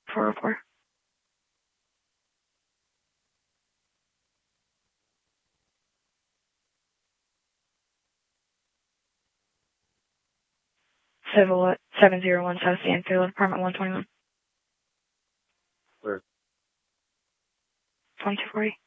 404. Civil at 701 South Stanfield, apartment 121. Where? 2240.